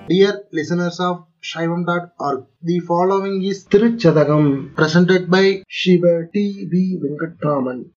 Dear listeners of Shaivam.org, the following is Tiruchadagam presented by Shiva T.V. Venkatraman.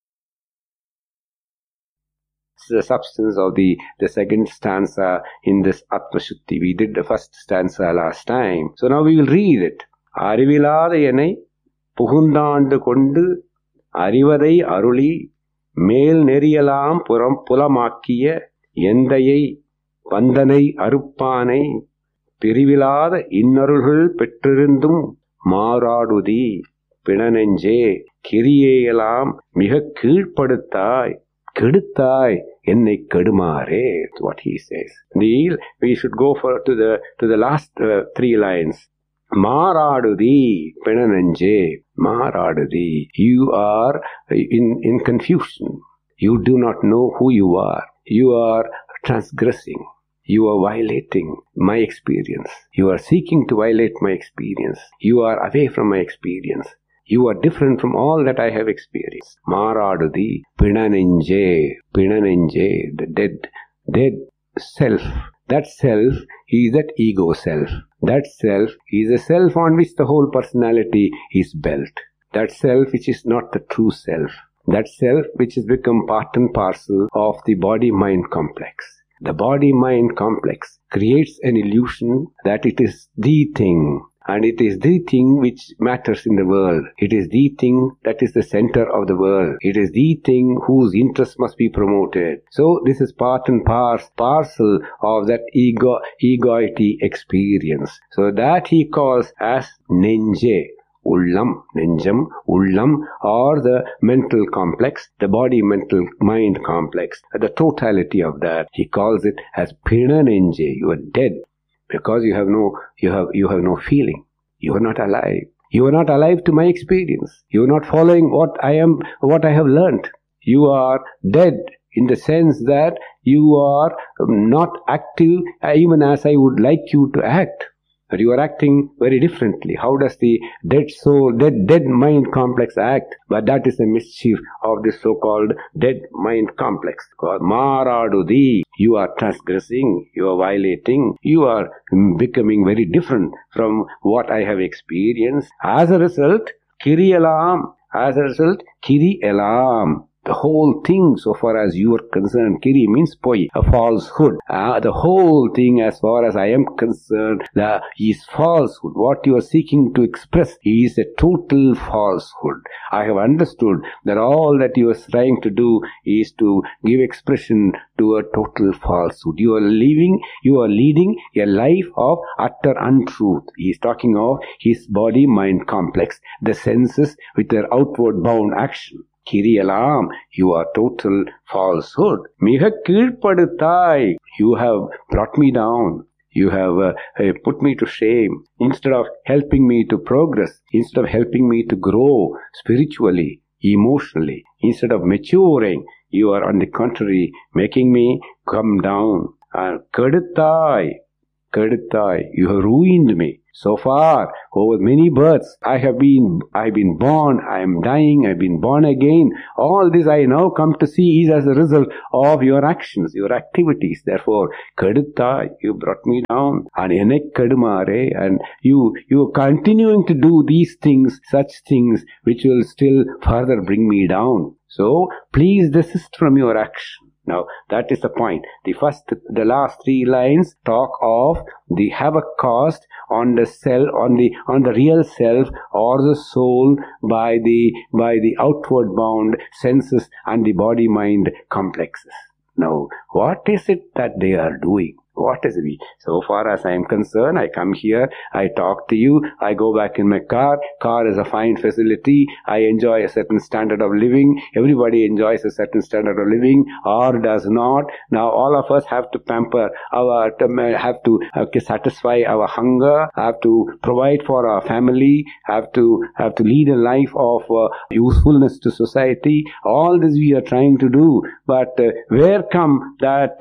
The substance of the second stanza in this Atmashuddhi. We did the first stanza last time. So now we will read it. Arivilada enai pugundandu kondu arivadai aruli மேல் நெறியலாம் புலமாக்கிய எந்தையை வந்தனை அறுப்பானை பிரிவிலாத இன்னருள்கள் பெற்றிருந்தும் மாறாடுதி பிணநெஞ்சே கிரியையெல்லாம் மிக கீழ்ப்படுத்தாய் கெடுத்தாய் என்னை கெடுமாறே. What he says. We should go to the last three lines. மாறாடுதி பிணநெஞ்சே மாறாடுதி. You are in confusion. You do not know who you are. You are transgressing. You are violating my experience. You are seeking to violate my experience. You are away from my experience. You are different from all that I have experienced. Maradudi, pinanenje, the dead self. That self is that ego self. That self is a self on which the whole personality is built. That self which is not the true self. That self which has become part and parcel of the body-mind complex. The body-mind complex creates an illusion that it is the thing. And it is the thing which matters in the world. It is the thing that is the center of the world. It is the thing whose interest must be promoted. So this is part and parcel of that egoity experience. So that he calls as Nenje. Nenjam, Ullam, or the mental complex, the body-mental-mind complex, the totality of that. He calls it as Pinanenje. You are dead. Because you have no feeling. You are not alive. You are not alive to my experience. You are not following what I have learnt. You are dead in the sense that you are not active even as I would like you to act. But you are acting very differently. How does the dead soul, dead mind complex act? But that is the mischief of this so-called dead mind complex. Maradudi, you are transgressing, you are violating, you are becoming very different from what I have experienced. As a result, kiri elam. The whole thing, so far as you are concerned, kiri means poi, a falsehood. The whole thing, as far as I am concerned, is falsehood. What you are seeking to express is a total falsehood. I have understood that all that you are trying to do is to give expression to a total falsehood. You are leading a life of utter untruth. He is talking of his body-mind complex, the senses with their outward bound action. Kiriyalam, you are total falsehood. Miga keelpaduttai, you have brought me down. You have put me to shame. Instead of helping me to progress, instead of helping me to grow spiritually, emotionally, instead of maturing, you are on the contrary making me come down. Keduttai, you have ruined me. So far, over many births, I've been born, I am dying, I've been born again. All this I now come to see is as a result of your actions, your activities. Therefore, Kedutha, you brought me down. And Enek Kedumare, and you are continuing to do these things, such things, which will still further bring me down. So, please desist from your action. Now, that is the point. The last three lines talk of the havoc caused on the self, on the real self or the soul by the outward bound senses and the body-mind complexes. Now, what is it that they are doing? What is it? So far as I am concerned, I come here, I talk to you, I go back in my car. Car is a fine facility. I enjoy a certain standard of living. Everybody enjoys a certain standard of living or does not. Now all of us have to pamper have to satisfy our hunger, have to provide for our family, have to lead a life of usefulness to society. All this we are trying to do. But where come that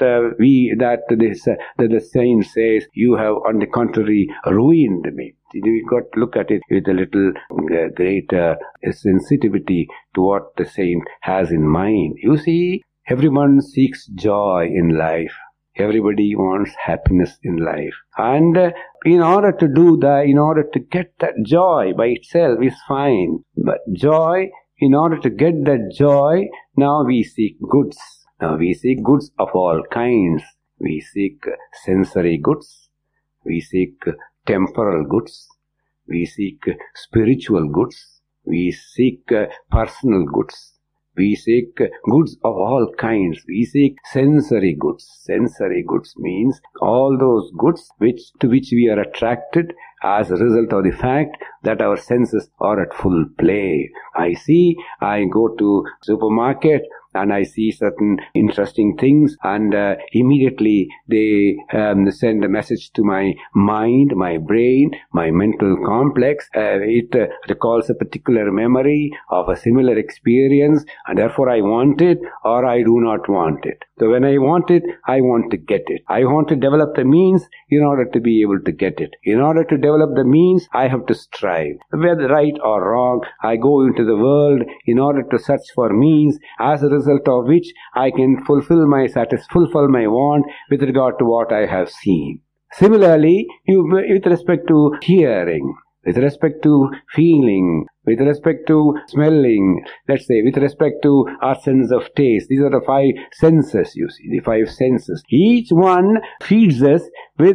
the saint says, you have on the contrary ruined me. We got to look at it with a little greater sensitivity to what the saint has in mind. You see, everyone seeks joy in life. Everybody wants happiness in life. And in order to do that, in order to get that joy by itself is fine. But joy, in order to get that joy, now we seek goods. Now we seek goods of all kinds. We seek sensory goods. We seek temporal goods. We seek spiritual goods. We seek personal goods. We seek goods of all kinds. We seek sensory goods. Sensory goods means all those goods to which we are attracted as a result of the fact that our senses are at full play. I go to supermarket and I see certain interesting things, and immediately they send a message to my mind, my brain, my mental complex. It recalls a particular memory of a similar experience, and therefore I want it or I do not want it. So when I want it, I want to get it. I want to develop the means in order to be able to get it. In order to develop the means, I have to strive. Whether right or wrong, I go into the world in order to search for means, as a result of which I can fulfill my want with regard to what I have seen. Similarly, with respect to hearing, with respect to feeling, with respect to smelling, let's say, with respect to our sense of taste. These are the 5 senses, you see, the 5 senses. Each one feeds us with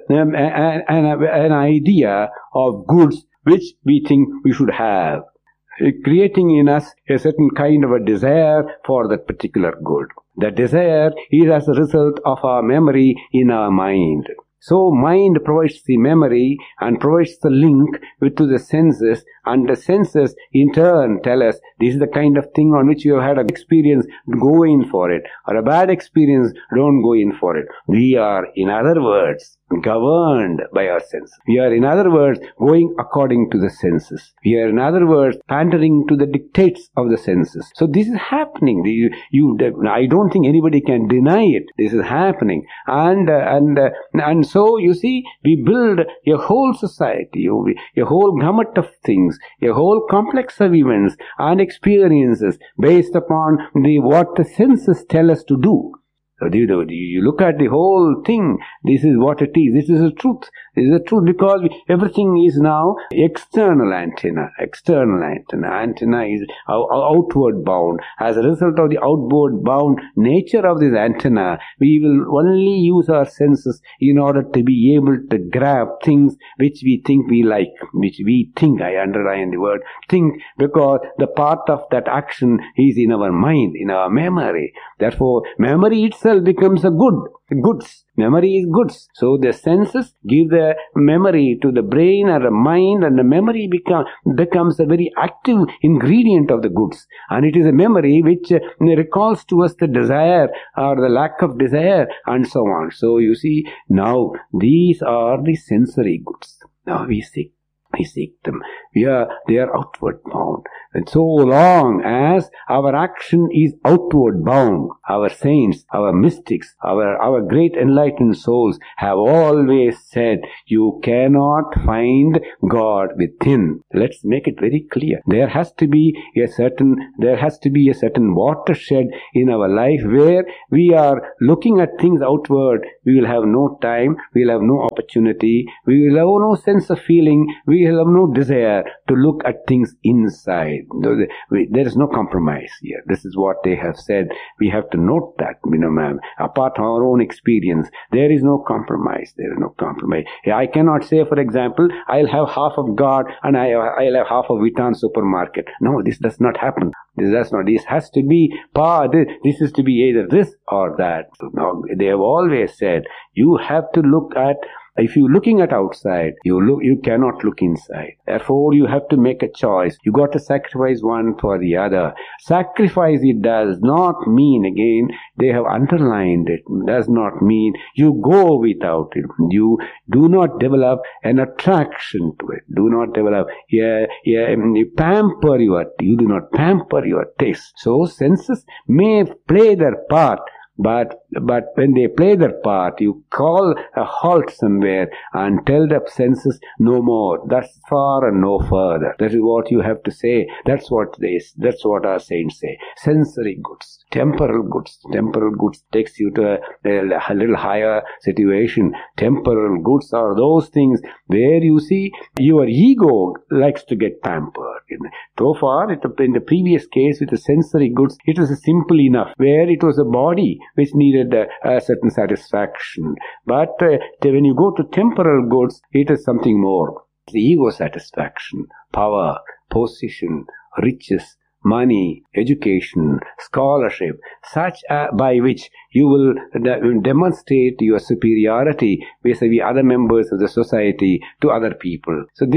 an idea of goods which we think we should have, creating in us a certain kind of a desire for that particular good. The desire is as a result of our memory in our mind. So mind provides the memory and provides the link to the senses, and the senses in turn tell us this is the kind of thing on which you have had an experience, go in for it, or a bad experience, don't go in for it. We are, in other words, governed by our senses. We are, in other words, going according to the senses. We are, in other words, pandering to the dictates of the senses. So this is happening. I don't think anybody can deny it. This is happening. And so, you see, we build a whole society, a whole gamut of things, a whole complex of events and experiences based upon what the senses tell us to do. So you look at the whole thing, this is what it is. This is the truth. This is the truth because everything is now external antenna. External antenna. Antenna is outward bound. As a result of the outward bound nature of this antenna, we will only use our senses in order to be able to grab things which we think we like, which we think, I underline the word think, because the part of that action is in our mind, in our memory. Therefore, memory itself becomes a goods. Memory is goods. So the senses give the memory to the brain or the mind, and the memory becomes a very active ingredient of the goods. And it is a memory which recalls to us the desire or the lack of desire and so on. So you see, now these are the sensory goods. Now we seek them. They are outward bound. And so long as our action is outward bound, our saints, our mystics, our great enlightened souls have always said, you cannot find God within. Let's make it very clear. There has to be a certain watershed in our life where we are looking at things outward. We will have no time, we will have no opportunity, we will have no sense of feeling, we will have no desire to look at things inside. There is no compromise here. This is what they have said. We have to note that, ma'am. Apart from our own experience, there is no compromise. There is no compromise. I cannot say, for example, I'll have half of God and I'll have half of Vuitton supermarket. No, this does not happen. This has to be this is to be either this or that. Now, they have always said, you have to look at, if you're looking at outside, you cannot look inside. Therefore, you have to make a choice. You got to sacrifice one for the other. Sacrifice, it does not mean, again, they have underlined it, does not mean you go without it. You do not develop an attraction to it. Do not develop, you do not pamper your taste. So, senses may play their part, But when they play their part, you call a halt somewhere and tell the senses no more. That's far and no further. That is what you have to say. That's what our saints say. Sensory goods, temporal goods. Temporal goods takes you to a little higher situation. Temporal goods are those things where you see your ego likes to get pampered. So far, in the previous case with the sensory goods, it was simple enough, where it was a body which needed a certain satisfaction. But when you go to temporal goods, it is something more. The ego satisfaction, power, position, riches, money, education, scholarship, such by which you will demonstrate your superiority vis-a-vis other members of the society to other people. So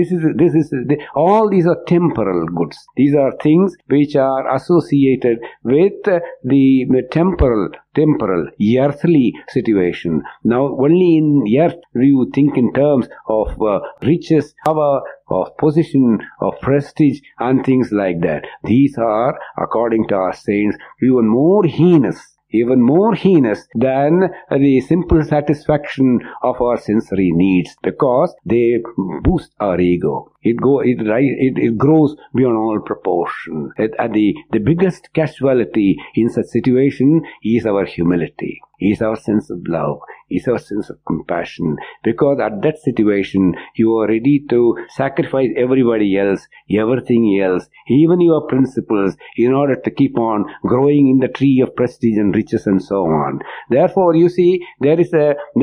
all these are temporal goods. These are things which are associated with the temporal, earthly situation. Now, only in earth do you think in terms of riches, power, of position, of prestige, and things like that. These are, according to our saints, even more heinous than the simple satisfaction of our sensory needs, because they boost our ego. It grows beyond all proportion. The biggest casualty in such situation is our humility, is our sense of love, is our sense of compassion. Because at that situation, you are ready to sacrifice everybody else, everything else, even your principles, in order to keep on growing in the tree of prestige and riches and so on. Therefore, you see, there is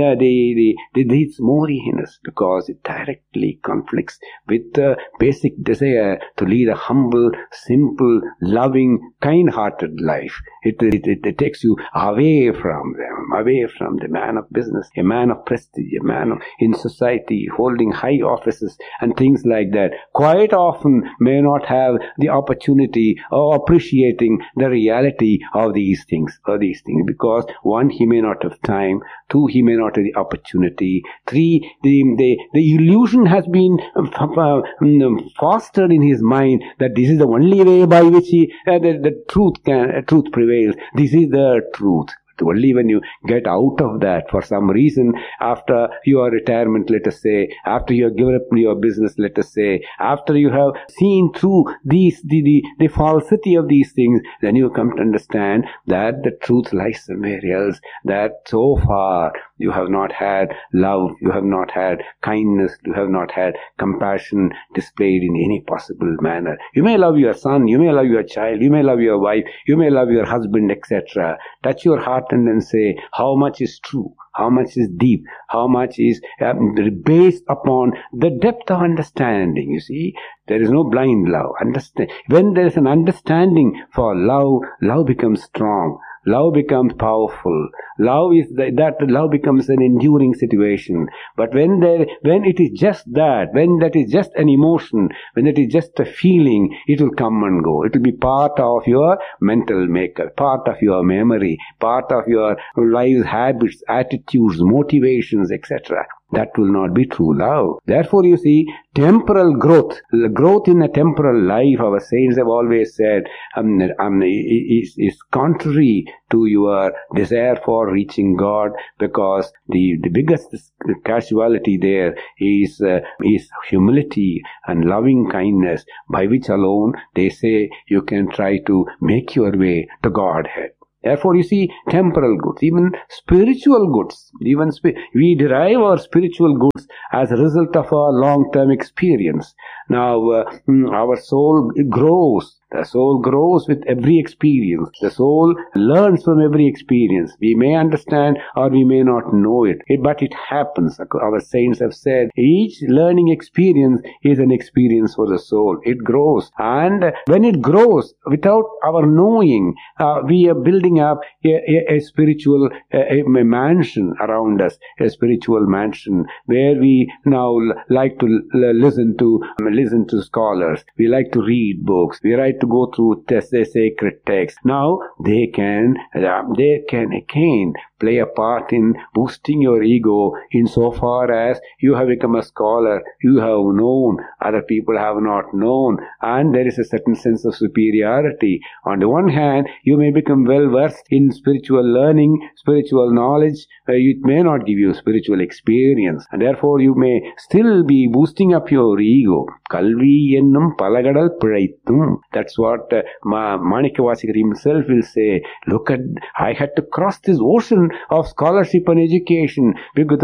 it's more heinous, because it directly conflicts with the basic desire to lead a humble, simple, loving, kind-hearted life. It takes you away from them, away from the man of business, a man of prestige, a man in society holding high offices and things like that. Quite often may not have the opportunity of appreciating the reality of these things, because one, he may not have time; two, he may not have the opportunity; three, the illusion has been fostered in his mind that this is the only way by which the truth prevails. This is the truth. Only when you get out of that for some reason, after your retirement, let us say, after you have given up your business, let us say, after you have seen through the falsity of these things, then you come to understand that the truth lies somewhere else, that so far you have not had love, you have not had kindness, you have not had compassion displayed in any possible manner. You may love your son, you may love your child, you may love your wife, you may love your husband, etc. Touch your heart and then say, how much is true, how much is deep, how much is based upon the depth of understanding. You see, there is no blind love. Understand. When there is an understanding for love, love becomes strong. Love becomes powerful. Love becomes an enduring situation. But when it is just that, when that is just an emotion, when it is just a feeling, it will come and go. It will be part of your mental makeup, part of your memory, part of your life's habits, attitudes, motivations, etc. That will not be true love. Therefore, you see, temporal growth in a temporal life, our saints have always said, is contrary to your desire for reaching God, because the biggest casualty there is humility and loving kindness, by which alone they say you can try to make your way to Godhead. Therefore, you see, temporal goods, even spiritual goods, we derive our spiritual goods as a result of our long-term experience. Now, our soul grows. The soul grows with every experience. The soul learns from every experience. We may understand or we may not know it, but it happens. Our saints have said each learning experience is an experience for the soul. It grows. And when it grows, without our knowing, we are building up a spiritual mansion around us, a spiritual mansion where we now like to listen to scholars. We like to read books. We like to go through the sacred texts. Now they can again play a part in boosting your ego insofar as you have become a scholar, you have known, other people have not known, and there is a certain sense of superiority. On the one hand, you may become well versed in spiritual learning, spiritual knowledge. It may not give you spiritual experience, and therefore you may still be boosting up your ego. Kalvi ennum palagadal pizhaithum. That's what Manikavasigar himself will say. Look at, I had to cross this ocean of scholarship and education because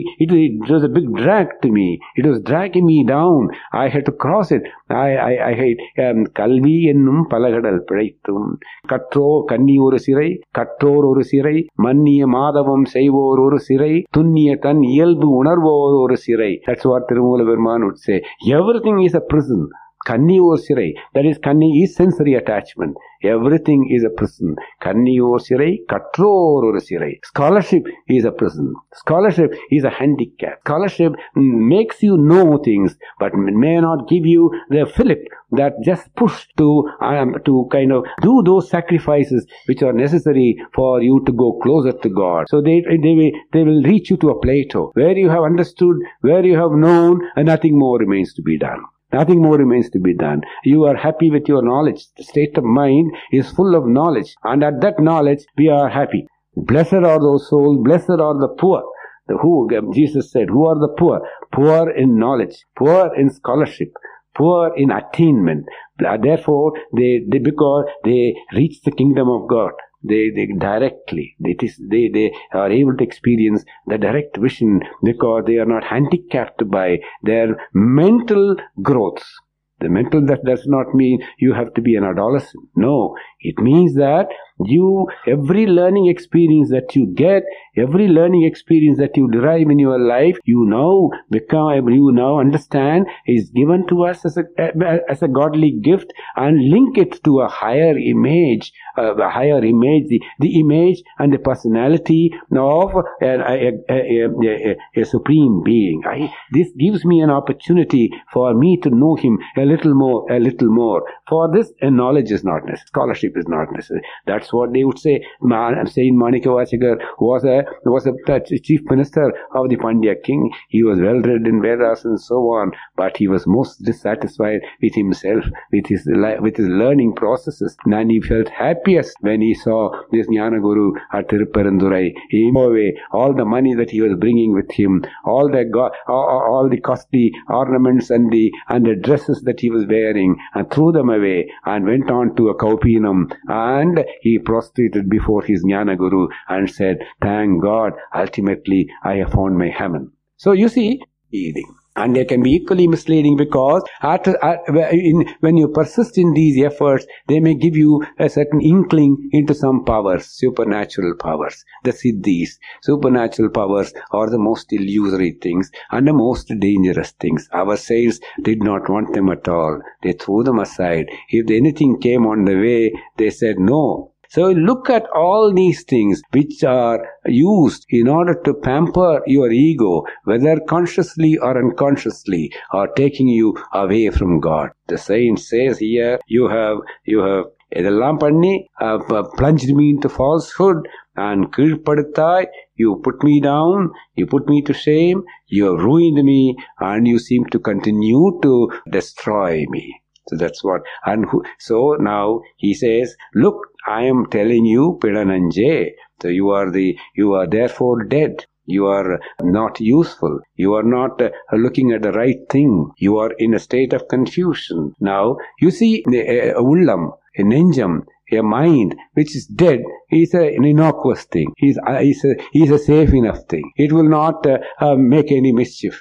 it was a big drag to me. It was dragging me down. I had to cross it. I hate Kalvi ennum palagadal pizhaithum. Katro kanni oru sirai, kattor oru sirai, manniya madhavam seivor oru sirai, tunniya tan iyalbu unarvor oru sirai. That's what Tirumala Verman would say. Everything is a prison. Kanni or sirai. That is, kanni is sensory attachment. Everything is a prison. Kanni or sirai, katror or sirai. Scholarship is a prison. Scholarship is a handicap. Scholarship makes you know things, but may not give you the fillip that just push to kind of do those sacrifices which are necessary for you to go closer to God. So they will reach you to a plateau where you have understood, where you have known, and nothing more remains to be done. Nothing more remains to be done. You are happy with your knowledge. The state of mind is full of knowledge, and at that knowledge we are happy. Blessed are those souls, blessed are the poor. Jesus said, who are the poor? Poor in knowledge, poor in scholarship, poor in attainment. Therefore, because they reach the kingdom of God. They directly, they are able to experience the direct vision because they are not handicapped by their mental growths. The mental, that does not mean you have to be an adolescent. No, it means that every learning experience that you get, every learning experience that you derive in your life, you now understand is given to us as a godly gift, and link it to a higher image, the image and the personality of a supreme being. This gives me an opportunity for me to know him a little more. For this, knowledge is not necessary. Scholarship is not necessary. That's what they would say. Saint Manikavasigar was a chief minister of the Pandya king. He was well read in Vedas and so on, but he was most dissatisfied with himself, with his learning processes. And he felt happiest when he saw this Jnana Guru at Tirupparandurai. He gave away all the money that he was bringing with him, all the costly ornaments and the dresses that he was wearing, and threw them away and went on to a Kaupinam, and he prostrated before his Jnana Guru and said, thank God, ultimately I have found my heaven. So you see, and they can be equally misleading because when you persist in these efforts, they may give you a certain inkling into some powers, supernatural powers, the siddhis. Supernatural powers are the most illusory things and the most dangerous things. Our saints did not want them at all. They threw them aside. If anything came on the way, they said no. So look at all these things which are used in order to pamper your ego, whether consciously or unconsciously, are taking you away from God. The saint says here, you have idallam panni, plunged me into falsehood, and kilpaduttai, you put me down, you put me to shame, you have ruined me, and you seem to continue to destroy me. So that's what, so now he says, look, I am telling you, Pidananje, so you are therefore dead. You are not useful. You are not looking at the right thing. You are in a state of confusion. Now, you see, a ullam, a nenjam, a mind which is dead is an innocuous thing. Is a safe enough thing. It will not make any mischief.